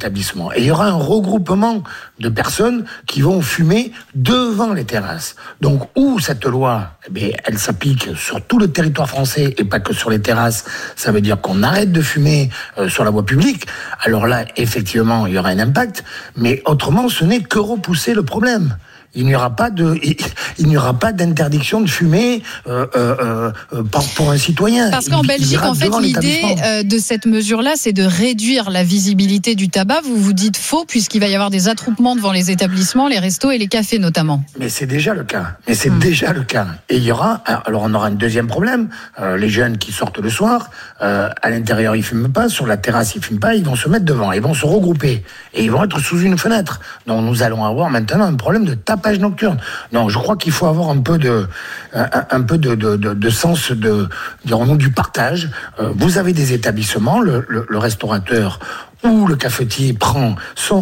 établissement. Et il y aura un regroupement de personnes qui vont fumer devant les terrasses. Donc, où cette loi, elle s'applique sur tout le territoire français et pas que sur les terrasses, ça veut dire qu'on arrête de fumer sur la voie publique. Alors là, effectivement, il y aura un impact, mais autrement, ce n'est que repousser le problème. Il n'y aura pas d'interdiction de fumer pour un citoyen. Parce qu'en Belgique, en fait, l'idée de cette mesure-là, c'est de réduire la visibilité du tabac. Vous vous dites faux, puisqu'il va y avoir des attroupements devant les établissements, les restos et les cafés notamment. Mais c'est déjà le cas. Déjà le cas. Et il y aura, alors on aura un deuxième problème. Les jeunes qui sortent le soir, à l'intérieur ils fument pas, sur la terrasse ils fument pas, ils vont se mettre devant, ils vont se regrouper et ils vont être sous une fenêtre. Donc nous allons avoir maintenant un problème de tapage nocturne. Non, je crois qu'il faut avoir un peu de sens dirons-nous, du partage. Vous avez des établissements, le restaurateur ou le cafetier prend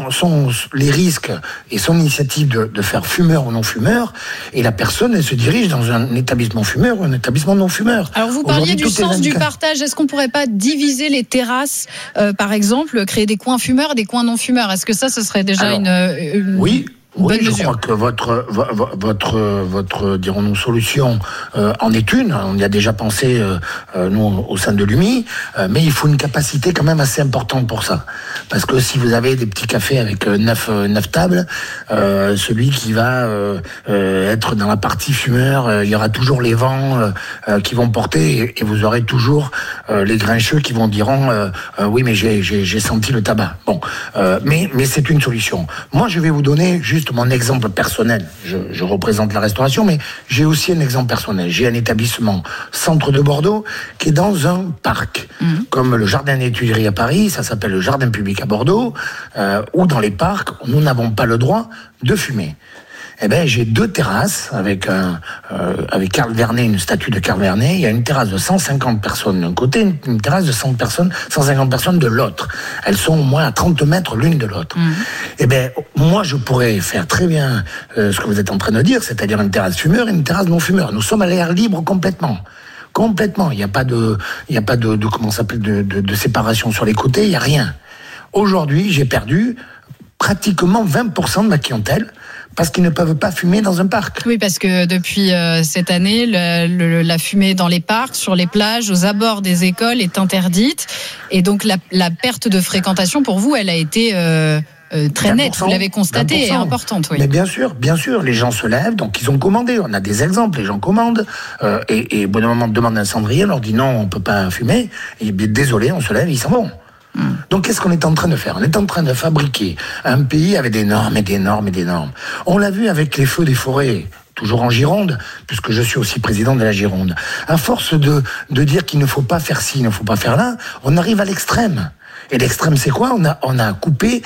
les risques et son initiative de faire fumeur ou non fumeur, et la personne, elle se dirige dans un établissement fumeur ou un établissement non fumeur. Alors vous parliez du sens du partage. Est-ce qu'on pourrait pas diviser les terrasses, par exemple, créer des coins fumeurs et des coins non fumeurs? Est-ce que ça, ce serait déjà une oui. Oui, je mesure. crois que votre dirons-nous, solution en est une. On y a déjà pensé, nous, au sein de l'UMI, mais il faut une capacité quand même assez importante pour ça. Parce que si vous avez des petits cafés avec 9 tables, celui qui va être dans la partie fumeur, il y aura toujours les vents qui vont porter, et vous aurez toujours les grincheux qui vont diront oui, mais j'ai senti le tabac. Bon, mais c'est une solution. Moi, je vais vous donner juste mon exemple personnel. Je représente la restauration, mais j'ai aussi un exemple personnel. J'ai un établissement centre de Bordeaux qui est dans un parc, comme le Jardin des Tuileries à Paris, ça s'appelle le Jardin public à Bordeaux, où dans les parcs, nous n'avons pas le droit de fumer. Eh ben, j'ai 2 terrasses avec Carl Vernet, une statue de Carl Vernet. Il y a une terrasse de 150 personnes d'un côté, une terrasse de 150 personnes de l'autre. Elles sont au moins à 30 mètres l'une de l'autre. Eh ben, moi, je pourrais faire très bien ce que vous êtes en train de dire, c'est-à-dire une terrasse fumeur et une terrasse non fumeur. Nous sommes à l'air libre complètement. Il n'y a pas de comment ça s'appelle, de séparation sur les côtés, il n'y a rien. Aujourd'hui, j'ai perdu pratiquement 20% de ma clientèle parce qu'ils ne peuvent pas fumer dans un parc. Oui, parce que depuis cette année, la fumée dans les parcs, sur les plages, aux abords des écoles est interdite. Et donc la perte de fréquentation, pour vous, elle a été très nette, vous l'avez constaté, et importante. Oui. Mais bien sûr, les gens se lèvent, donc ils ont commandé. On a des exemples, les gens commandent, et au bout d'un moment, demandent un cendrier, on leur dit non, on ne peut pas fumer, et désolé, on se lève, ils s'en vont. Donc qu'est-ce qu'on est en train de faire? On est en train de fabriquer un pays avec des normes et des normes et des normes. On l'a vu avec les feux des forêts, toujours en Gironde, puisque je suis aussi président de la Gironde. À force de dire qu'il ne faut pas faire ci, il ne faut pas faire là, on arrive à l'extrême. Et l'extrême, c'est quoi? On a coupé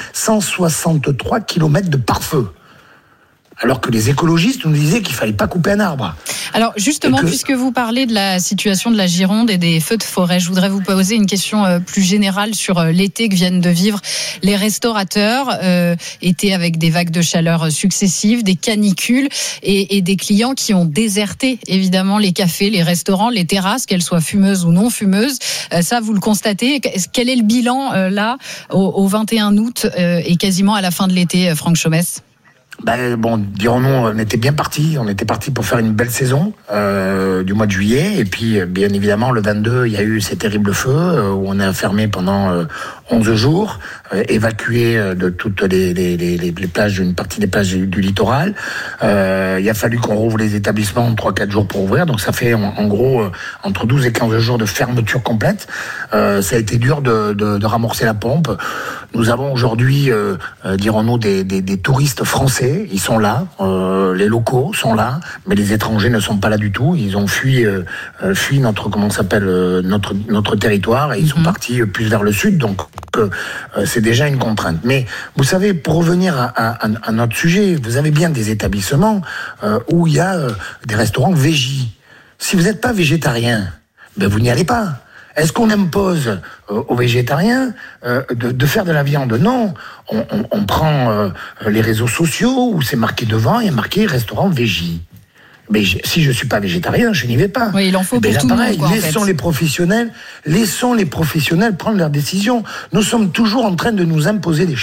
163 km de pare-feu. Alors que les écologistes nous disaient qu'il ne fallait pas couper un arbre. Alors justement, puisque vous parlez de la situation de la Gironde et des feux de forêt, je voudrais vous poser une question plus générale sur l'été que viennent de vivre les restaurateurs. Été avec des vagues de chaleur successives, des canicules et des clients qui ont déserté évidemment les cafés, les restaurants, les terrasses, qu'elles soient fumeuses ou non fumeuses. Ça, vous le constatez. Quel est le bilan là au 21 août et quasiment à la fin de l'été, Franck Chaumesse? Dirons-nous, on était bien parti. On était parti pour faire une belle saison du mois de juillet. Et puis, bien évidemment, le 22, il y a eu ces terribles feux où on est enfermé pendant 11 jours, évacué de toutes les plages, une partie des plages du littoral. Il a fallu qu'on rouvre les établissements 3-4 jours pour ouvrir. Donc, ça fait en gros entre 12 et 15 jours de fermeture complète. Ça a été dur de ramorcer la pompe. Nous avons aujourd'hui, dirons-nous, des touristes français. Ils sont là, les locaux sont là, mais les étrangers ne sont pas là du tout. Ils ont fui notre territoire et ils sont partis plus vers le sud. Donc c'est déjà une contrainte. Mais vous savez, pour revenir à notre sujet, vous avez bien des établissements où il y a des restaurants végis. Si vous n'êtes pas végétarien, vous n'y allez pas. Est-ce qu'on impose aux végétariens de faire de la viande? Non, on prend les réseaux sociaux où c'est marqué devant, il y a marqué restaurant végé. Mais si je suis pas végétarien, je n'y vais pas. Oui, il en faut pour tout le monde, quoi, laissons les professionnels prendre leurs décisions. Nous sommes toujours en train de nous imposer des